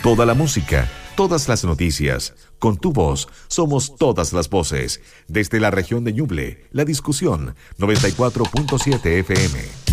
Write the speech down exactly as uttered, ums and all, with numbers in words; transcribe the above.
Toda la música, todas las noticias. Con tu voz, somos todas las voces. Desde la región de Ñuble, La Discusión, noventa y cuatro punto siete F M.